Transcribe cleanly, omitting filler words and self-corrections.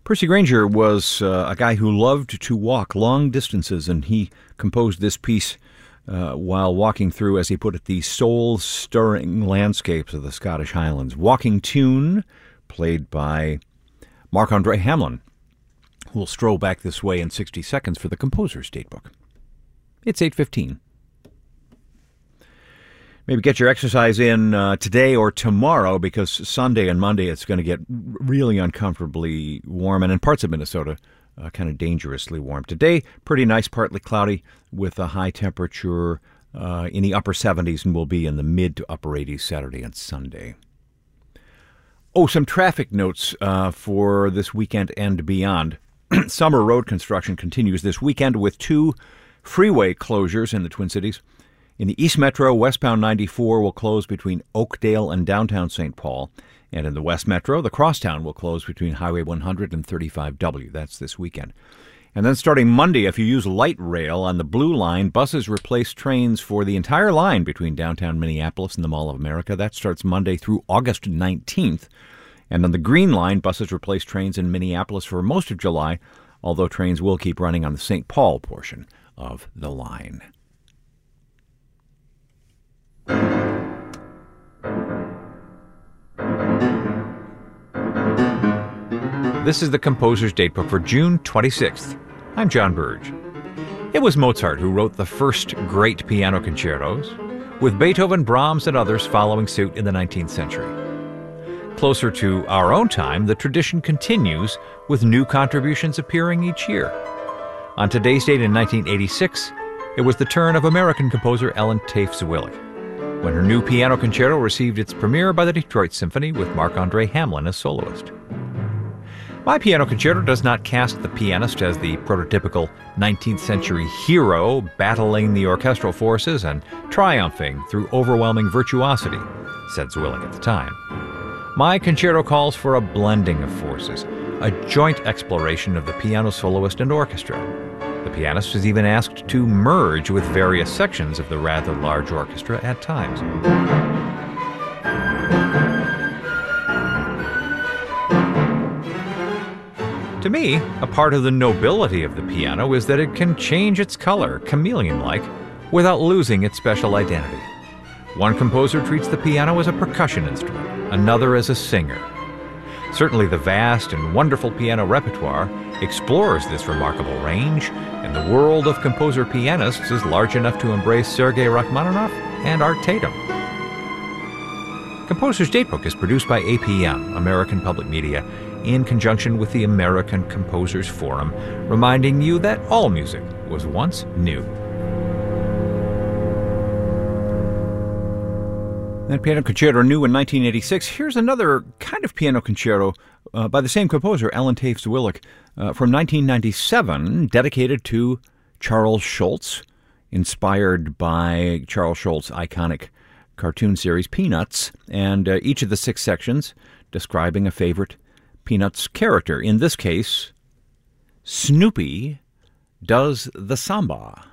Percy Grainger was a guy who loved to walk long distances, and he composed this piece while walking through, as he put it, the soul-stirring landscapes of the Scottish Highlands. Walking tune, played by Marc-Andre Hamelin, who will stroll back this way in 60 seconds for the Composer's Datebook. It's 8:15. Maybe get your exercise in today or tomorrow, because Sunday and Monday it's going to get really uncomfortably warm, and in parts of Minnesota, kind of dangerously warm. Today, pretty nice, partly cloudy, with a high temperature in the upper 70s, and will be in the mid to upper 80s Saturday and Sunday. Oh, some traffic notes for this weekend and beyond. Summer road construction continues this weekend with 2 freeway closures in the Twin Cities. In the East Metro, westbound 94 will close between Oakdale and downtown St. Paul. And in the West Metro, the Crosstown will close between Highway 100 and 35W. That's this weekend. And then starting Monday, if you use light rail on the Blue Line, buses replace trains for the entire line between downtown Minneapolis and the Mall of America. That starts Monday through August 19th. And on the Green Line, buses replace trains in Minneapolis for most of July, although trains will keep running on the St. Paul portion of the line. This is the Composer's Datebook for June 26th. I'm John Burge. It was Mozart who wrote the first great piano concertos, with Beethoven, Brahms, and others following suit in the 19th century. Closer to our own time, the tradition continues, with new contributions appearing each year. On today's date in 1986, it was the turn of American composer Ellen Tafe Zwillig, when her new piano concerto received its premiere by the Detroit Symphony with Marc-Andre Hamelin as soloist. My Piano Concerto does not cast the pianist as the prototypical 19th century hero battling the orchestral forces and triumphing through overwhelming virtuosity, said Zwillig at the time. My concerto calls for a blending of forces, a joint exploration of the piano soloist and orchestra. The pianist is even asked to merge with various sections of the rather large orchestra at times. To me, a part of the nobility of the piano is that it can change its color, chameleon-like, without losing its special identity. One composer treats the piano as a percussion instrument, another as a singer. Certainly the vast and wonderful piano repertoire explores this remarkable range, and the world of composer-pianists is large enough to embrace Sergei Rachmaninoff and Art Tatum. Composer's Datebook is produced by APM, American Public Media, in conjunction with the American Composers Forum, reminding you that all music was once new. That piano concerto new in 1986. Here's another kind of piano concerto by the same composer, Ellen Tafe Zwillig, from 1997, dedicated to Charles Schulz, inspired by Charles Schulz's iconic cartoon series Peanuts, and each of the 6 sections describing a favorite Peanuts character. In this case, Snoopy does the samba.